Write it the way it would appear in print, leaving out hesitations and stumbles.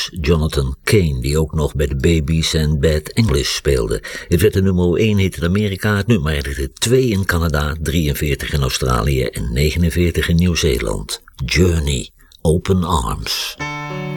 dus Jonathan Cain, die ook nog bij de Babies en Bad English speelde. Het werd de nummer 1 hit in Amerika, het nummer eindigde 2 in Canada, 43 in Australië en 49 in Nieuw-Zeeland. Journey, Open Arms.